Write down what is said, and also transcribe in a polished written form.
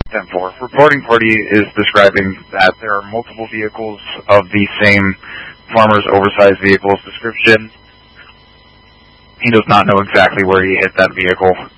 10-4. Reporting party is describing that there are multiple vehicles of the same farmer's oversized vehicle's description. He does not know exactly where he hit that vehicle.